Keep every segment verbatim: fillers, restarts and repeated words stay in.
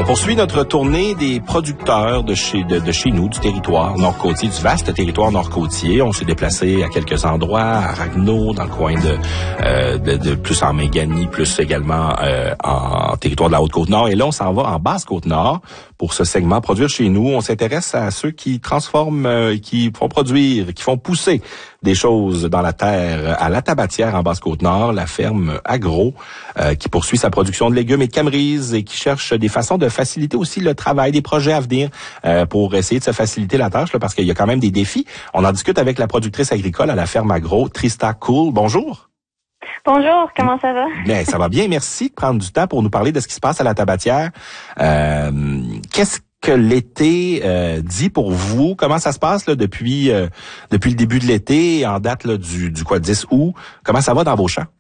On poursuit notre tournée des producteurs de chez, de, de chez nous, du territoire nord-côtier, du vaste territoire nord-côtier. On s'est déplacé à quelques endroits, à Ragno, dans le coin de, euh, de, de plus en Méganie, plus également euh, en territoire de la Haute-Côte-Nord. Et là, on s'en va en Basse-Côte-Nord pour ce segment Produire chez nous. On s'intéresse à ceux qui transforment, euh, qui font produire, qui font pousser des choses dans la terre à la Tabatière en Basse-Côte-Nord, la ferme Agro, euh, qui poursuit sa production de légumes et de camerises et qui cherche des façons de faciliter aussi le travail, des projets à venir euh, pour essayer de se faciliter la tâche, là, parce qu'il y a quand même des défis. On en discute avec la productrice agricole à la ferme Agro, Trista Cool. Bonjour. Bonjour, comment ça va? Bien, ça va bien. Merci de prendre du temps pour nous parler de ce qui se passe à la Tabatière. Euh, qu'est-ce que l'été euh, dit pour vous? Comment ça se passe là depuis euh, depuis le début de l'été, en date là, du, du quoi, dix août? Comment ça va dans vos champs?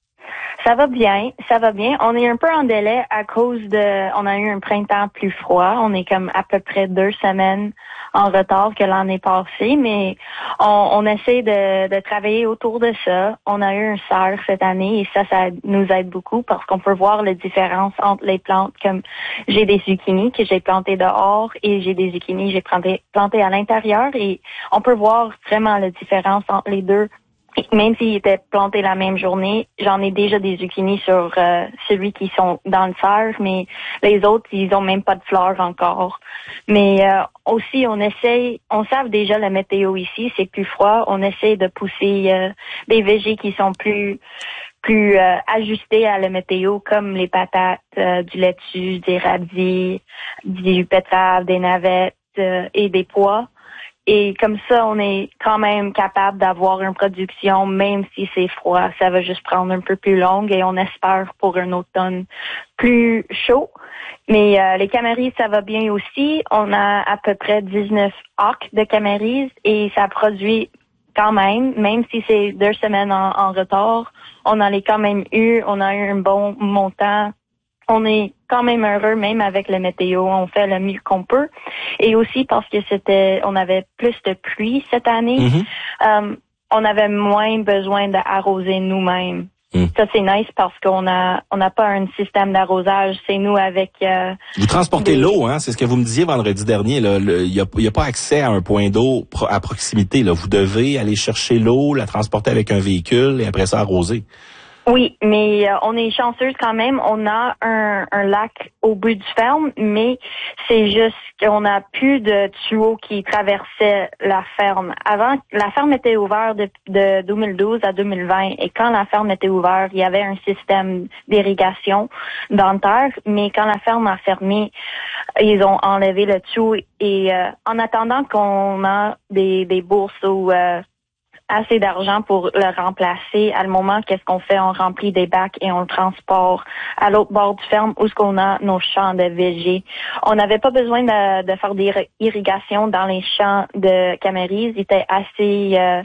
Ça va bien, ça va bien. On est un peu en délai à cause de... On a eu un printemps plus froid. On est comme à peu près deux semaines en retard que l'année passée, mais on, on essaie de, de travailler autour de ça. On a eu un serre cette année et ça, ça nous aide beaucoup parce qu'on peut voir la différence entre les plantes. Comme j'ai des zucchini que j'ai plantées dehors et j'ai des zucchini que j'ai plantées plantées à l'intérieur et on peut voir vraiment la différence entre les deux. Même s'ils étaient plantés la même journée, j'en ai déjà des zucchini sur euh, celui qui sont dans le serre, mais les autres, ils ont même pas de fleurs encore. Mais euh, aussi, on essaye, on sait déjà la météo ici, c'est plus froid, on essaie de pousser euh, des végés qui sont plus plus euh, ajustés à la météo, comme les patates, euh, du laitue, des radis, du betterave, des navettes euh, et des pois. Et comme ça, on est quand même capable d'avoir une production, même si c'est froid. Ça va juste prendre un peu plus long et on espère pour un automne plus chaud. Mais euh, les camerises, ça va bien aussi. On a à peu près dix-neuf acres de camerises et ça produit quand même, même si c'est deux semaines en, en retard. On en a quand même eu, on a eu un bon montant. On est quand même heureux, même avec la météo. On fait le mieux qu'on peut. Et aussi parce que c'était, on avait plus de pluie cette année. Mm-hmm. Euh, on avait moins besoin d'arroser nous-mêmes. Mm. Ça, c'est nice parce qu'on a, on n'a pas un système d'arrosage. C'est nous avec... Euh, vous transportez des... l'eau, hein? C'est ce que vous me disiez vendredi dernier. Il n'y a, y a pas accès à un point d'eau pro- à proximité. Là. Vous devez aller chercher l'eau, la transporter avec un véhicule et après ça arroser. Oui, mais euh, on est chanceuse quand même. On a un, un lac au bout du ferme, mais c'est juste qu'on n'a plus de tuyaux qui traversaient la ferme. Avant, la ferme était ouverte de, de deux mille douze à deux mille vingt, et quand la ferme était ouverte, il y avait un système d'irrigation dans le terre, mais quand la ferme a fermé, ils ont enlevé le tuyau. Et euh, en attendant qu'on a des, des bourses ou euh, assez d'argent pour le remplacer. À le moment, qu'est-ce qu'on fait? On remplit des bacs et on le transporte à l'autre bord du ferme où est-ce qu'on a nos champs de végés. On n'avait pas besoin de, de faire des irrigations dans les champs de camerises. Ils étaient assez euh,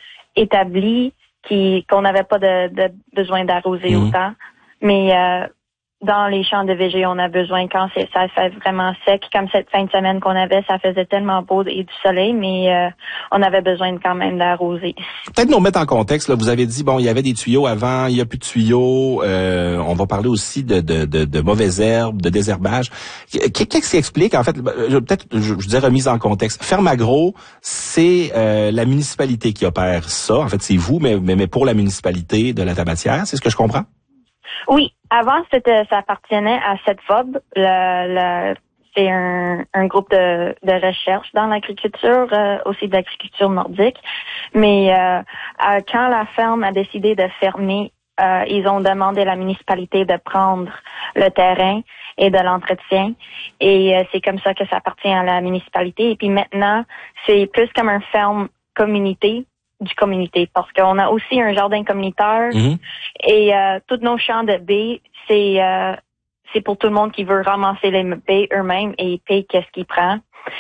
établis qui, qu'on n'avait pas de, de besoin d'arroser mmh. autant. Mais euh, dans les champs de végés, on a besoin quand c'est, ça fait vraiment sec. Comme cette fin de semaine qu'on avait, ça faisait tellement beau et du soleil, mais euh, on avait besoin quand même d'arroser. Peut-être nous remettre en contexte. Là, vous avez dit, bon, il y avait des tuyaux avant, il n'y a plus de tuyaux. Euh, on va parler aussi de, de, de, de mauvaises herbes, de désherbage. Qu'est-ce qui explique, en fait, peut-être, je, je dirais remise en contexte. Ferme Agro, c'est euh, la municipalité qui opère ça. En fait, c'est vous, mais, mais, mais pour la municipalité de la Tabatière, c'est ce que je comprends? Oui, avant c'était, ça appartenait à Setfob. Le, le, c'est un, un groupe de, de recherche dans l'agriculture, euh, aussi de l'agriculture nordique. Mais euh, euh, quand la ferme a décidé de fermer, euh, ils ont demandé à la municipalité de prendre le terrain et de l'entretien. Et euh, c'est comme ça que ça appartient à la municipalité. Et puis maintenant, c'est plus comme un ferme communauté. du communauté, parce qu'on a aussi un jardin communautaire mmh. et euh, tous nos champs de baies, c'est euh, c'est pour tout le monde qui veut ramasser les baies eux-mêmes et ils payent qu'est-ce qu'ils prennent.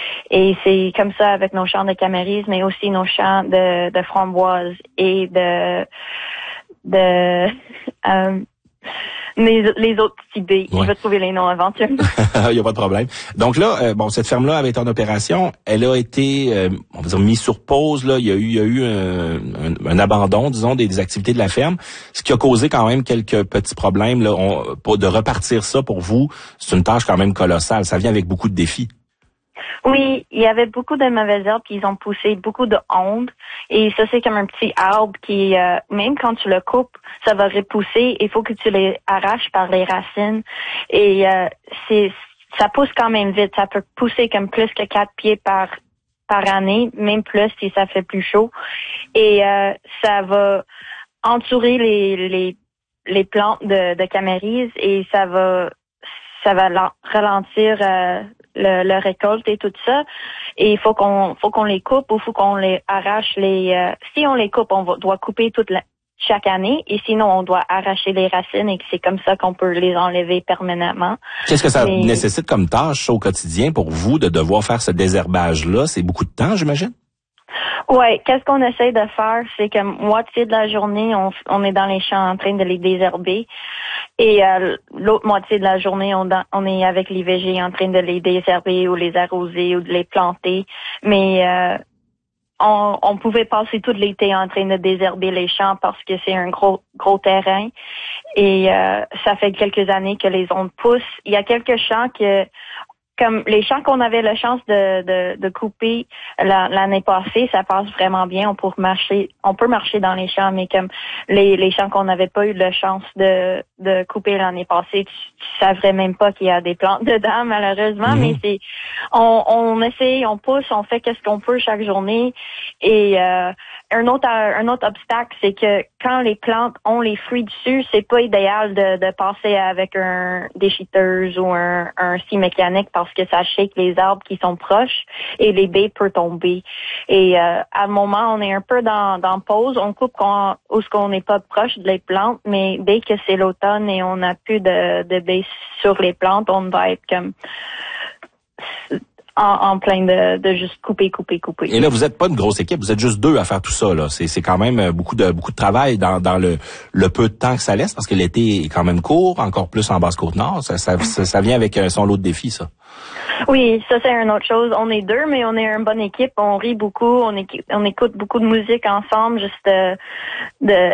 Et c'est comme ça avec nos champs de camerises, mais aussi nos champs de, de framboises et de de euh, les, les autres petits B. Ouais. Je vais trouver les noms éventuellement. Il n'y a pas de problème. Donc là, euh, bon, cette ferme-là avait été en opération. Elle a été, euh, on va dire, mise sur pause. Là, il y a eu, il y a eu un, un, un abandon, disons, des, des activités de la ferme, ce qui a causé quand même quelques petits problèmes. Là, on, pour de repartir ça pour vous, c'est une tâche quand même colossale. Ça vient avec beaucoup de défis. Oui, il y avait beaucoup de mauvaises herbes qui ont poussé beaucoup de ondes. Et ça, c'est comme un petit arbre qui, euh, même quand tu le coupes, ça va repousser. Il faut que tu les arraches par les racines. Et euh, c'est ça pousse quand même vite. Ça peut pousser comme plus que quatre pieds par par année, même plus si ça fait plus chaud. Et euh, ça va entourer les les les plantes de, de camérise et ça va ça va ralentir euh, le, le récolte et tout ça. Et il faut qu'on faut qu'on les coupe ou faut qu'on les arrache. Les euh, si on les coupe, on va, doit couper toute la, chaque année. Et sinon, on doit arracher les racines et c'est comme ça qu'on peut les enlever permanemment. Qu'est-ce que ça Mais, nécessite comme tâche au quotidien pour vous de devoir faire ce désherbage-là? C'est beaucoup de temps, j'imagine? Ouais, qu'est-ce qu'on essaie de faire, c'est que moitié de la journée, on, on est dans les champs en train de les désherber, et euh, l'autre moitié de la journée, on, on est avec les végés en train de les désherber ou les arroser ou de les planter. Mais euh, on, on pouvait passer tout l'été en train de désherber les champs parce que c'est un gros gros terrain, et euh, ça fait quelques années que les ondes poussent. Il y a quelques champs que comme les champs qu'on avait la chance de, de, de couper la, l'année passée, ça passe vraiment bien. On peut marcher, on peut marcher dans les champs, mais comme les, les champs qu'on n'avait pas eu la chance de, de couper l'année passée, tu, tu savais même pas qu'il y a des plantes dedans, malheureusement. Mm-hmm. Mais c'est, on, on essaie, on pousse, on fait qu'est-ce qu'on peut chaque journée. Et euh, un autre, un autre obstacle, c'est que quand les plantes ont les fruits dessus, c'est pas idéal de, de passer avec un déchiteuse ou un, un scie mécanique parce que ça shake les arbres qui sont proches et les baies peuvent tomber. Et euh, à un moment, on est un peu dans, dans pause. On coupe quand, où ce qu'on n'est pas proche des plantes, mais dès que c'est l'automne et on n'a plus de, de baies sur les plantes, on va être comme en, en plein de, de juste couper, couper, couper. Et là, vous êtes pas une grosse équipe, vous êtes juste deux à faire tout ça, là. C'est, c'est quand même beaucoup de, beaucoup de travail dans, dans le, le peu de temps que ça laisse, parce que l'été est quand même court, encore plus en Basse-Côte-Nord. Ça, ça, ça, ça vient avec son lot de défis, ça. Oui, ça c'est une autre chose. On est deux, mais on est une bonne équipe. On rit beaucoup, on, éc- on écoute beaucoup de musique ensemble, juste de, de,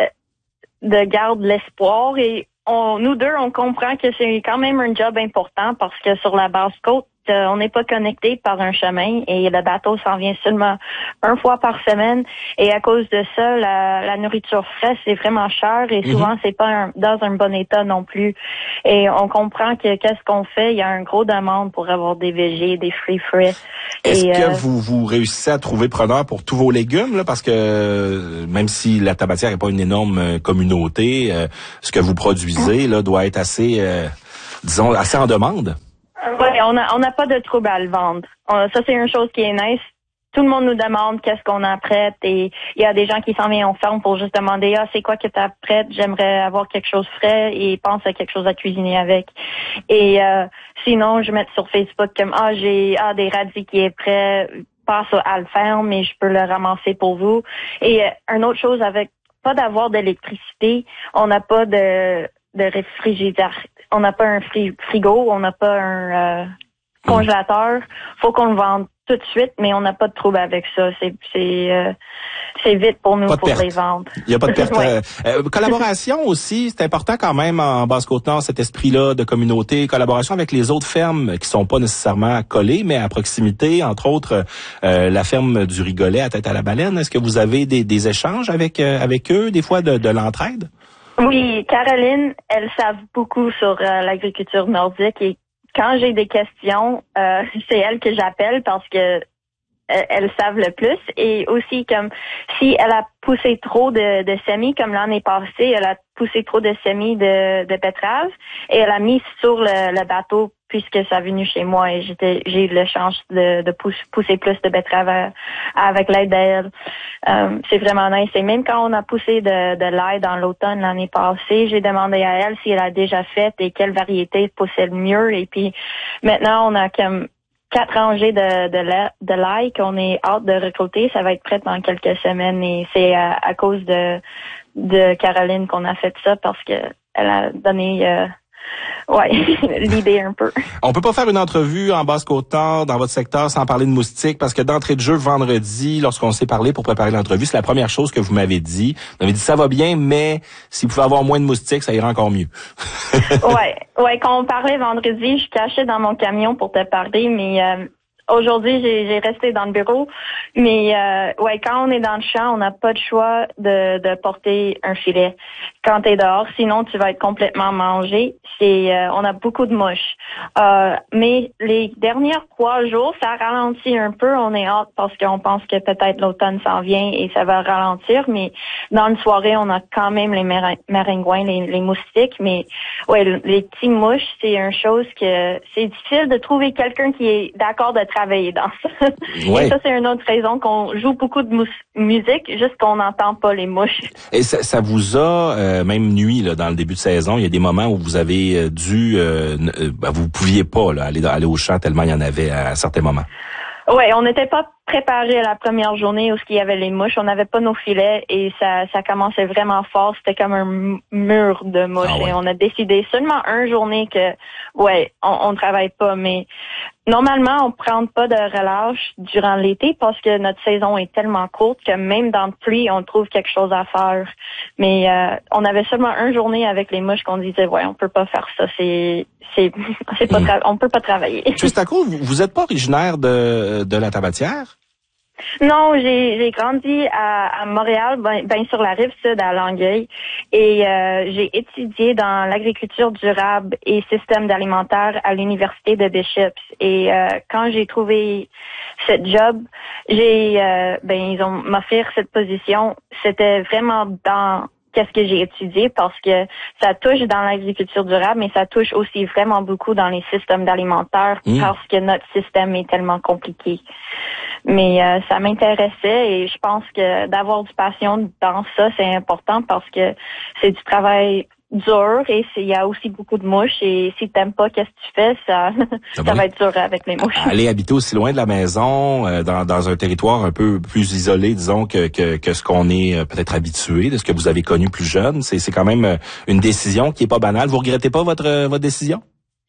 de garder l'espoir. Et on, nous deux, on comprend que c'est quand même un job important parce que sur la Basse-Côte, euh, on n'est pas connecté par un chemin et le bateau s'en vient seulement une fois par semaine. Et à cause de ça, la, la nourriture fraîche, c'est vraiment cher et souvent, mm-hmm. c'est pas un, dans un bon état non plus. Et on comprend que qu'est-ce qu'on fait, il y a un gros demande pour avoir des végés, des fruits frais. Est-ce et, que euh, vous, vous réussissez à trouver preneur pour tous vos légumes, là, parce que même si la tabatière n'est pas une énorme communauté, euh, ce que vous produisez là doit être assez, euh, disons, assez en demande? Oui, on a on n'a pas de trouble à le vendre. On, ça, c'est une chose qui est nice. Tout le monde nous demande qu'est-ce qu'on a prête et il y a des gens qui s'en viennent en ferme pour juste demander « Ah, c'est quoi que tu as prête? J'aimerais avoir quelque chose frais et pense à quelque chose à cuisiner avec. » Et euh, sinon, je mets sur Facebook comme « Ah, j'ai ah des radis qui est prêt, passe à le faire, mais je peux le ramasser pour vous. » Et euh, une autre chose, avec pas d'avoir d'électricité, on n'a pas de de réfrigérateur. On n'a pas un frigo, on n'a pas un euh, congélateur. Faut qu'on le vende tout de suite, mais on n'a pas de trouble avec ça. C'est c'est euh, c'est vite pour nous pour perte. les vendre. Il n'y a pas de perte. Ouais. euh, collaboration aussi, c'est important quand même en Basse-Côte-Nord, cet esprit-là de communauté, collaboration avec les autres fermes qui sont pas nécessairement collées, mais à proximité, entre autres euh, la ferme du Rigolet à Tête-à-la-Baleine. Est-ce que vous avez des, des échanges avec euh, avec eux, des fois de, de l'entraide? Oui, Caroline, elles savent beaucoup sur euh, l'agriculture nordique et quand j'ai des questions, euh, c'est elles que j'appelle parce que euh, elles savent le plus. Et aussi, comme si elle a poussé trop de, de semis, comme l'année passée, elle a poussé trop de semis de, de betteraves et elle a mis sur le, le bateau puisque ça est venu chez moi et j'étais, j'ai eu la chance de, de pousser, pousser plus de betteraves à, avec l'aide d'elle. Euh, c'est vraiment nice. Et même quand on a poussé de, de l'ail dans l'automne l'année passée, j'ai demandé à elle si elle a déjà fait et quelle variété poussait le mieux. Et puis maintenant, on a comme quatre rangées de, de, l'ail, de l'ail qu'on est hâte de récolter. Ça va être prêt dans quelques semaines et c'est à, à cause de de Caroline qu'on a fait ça parce que elle a donné euh, ouais, l'idée un peu. On peut pas faire une entrevue en Basse-Côte-Nord, dans votre secteur, sans parler de moustiques, parce que d'entrée de jeu, vendredi, lorsqu'on s'est parlé pour préparer l'entrevue, c'est la première chose que vous m'avez dit. Vous m'avez dit, ça va bien, mais si vous pouvez avoir moins de moustiques, ça ira encore mieux. ouais, ouais, quand on parlait vendredi, je cachais dans mon camion pour te parler, mais... Euh, Aujourd'hui, j'ai, j'ai resté dans le bureau, mais euh, ouais, quand on est dans le champ, on n'a pas de choix de, de porter un filet. Quand t'es dehors, sinon tu vas être complètement mangé. C'est, euh, on a beaucoup de mouches. Euh, mais les derniers trois jours, ça ralentit un peu. On est hâte parce qu'on pense que peut-être l'automne s'en vient et ça va ralentir. Mais dans une soirée, on a quand même les mar- maringouins, les, les moustiques. Mais ouais, les petits mouches, c'est une chose que c'est difficile de trouver quelqu'un qui est d'accord de travailler travailler dans ça. Ouais. Et ça, c'est une autre raison qu'on joue beaucoup de mous- musique, juste qu'on n'entend pas les mouches. Et ça, ça vous a, euh, même nuit, là, dans le début de saison, il y a des moments où vous avez dû, euh, euh, ben, vous pouviez pas là, aller, aller au champ tellement il y en avait à, à certains moments. Oui, on n'était pas préparé à la première journée où il y avait les mouches. On n'avait pas nos filets et ça, ça commençait vraiment fort. C'était comme un mur de mouches. Ah ouais. Et on a décidé seulement une journée que, ouais, on, on travaille pas. Mais normalement, on prend pas de relâche durant l'été parce que notre saison est tellement courte que même dans le pluie, on trouve quelque chose à faire. Mais euh, on avait seulement une journée avec les mouches qu'on disait, ouais, on peut pas faire ça. C'est, c'est, c'est pas, tra- on peut pas travailler. Twistako, vous, vous êtes pas originaire de de la Tabatière? Non, j'ai, j'ai grandi à, à Montréal, ben, ben sur la rive sud à Longueuil, et euh, j'ai étudié dans l'agriculture durable et système alimentaire à l'université de Bishop. Et euh, quand j'ai trouvé ce job, j'ai, euh, ben ils ont m'offert cette position. C'était vraiment dans qu'est-ce que j'ai étudié parce que ça touche dans l'agriculture durable, mais ça touche aussi vraiment beaucoup dans les systèmes alimentaires mmh. parce que notre système est tellement compliqué. Mais euh, ça m'intéressait et je pense que d'avoir du passion dans ça, c'est important parce que c'est du travail dur et il y a aussi beaucoup de mouches et si t'aimes pas qu'est-ce que tu fais, ça, ça va être dur avec les mouches. Aller habiter aussi loin de la maison, euh, dans, dans un territoire un peu plus isolé, disons, que, que, que ce qu'on est euh, peut-être habitué, de ce que vous avez connu plus jeune, c'est, c'est quand même euh, une décision qui est pas banale. Vous regrettez pas votre, euh, votre décision?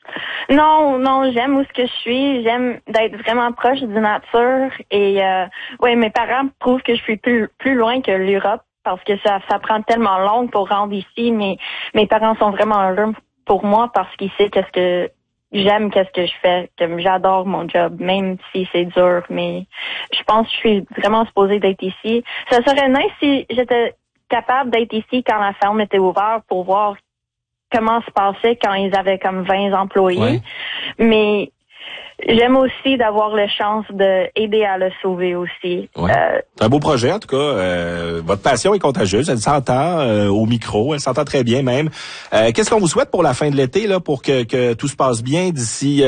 Non, non, j'aime où ce que je suis. J'aime d'être vraiment proche du nature. Et euh, ouais, mes parents trouvent que je suis plus plus loin que l'Europe parce que ça ça prend tellement long pour rendre ici. Mais mes parents sont vraiment heureux pour moi parce qu'ils savent qu'est-ce que j'aime, qu'est-ce que je fais. Que j'adore mon job, même si c'est dur. Mais je pense que je suis vraiment supposée d'être ici. Ça serait nice si j'étais capable d'être ici quand la ferme était ouverte pour voir comment se passait quand ils avaient comme vingt employés. Ouais. Mais j'aime aussi d'avoir la chance d'aider à le sauver aussi. Ouais. Euh, c'est un beau projet, en tout cas. Euh, votre passion est contagieuse. Elle s'entend euh, au micro. Elle s'entend très bien même. Euh, qu'est-ce qu'on vous souhaite pour la fin de l'été, là, pour que, que tout se passe bien d'ici... Euh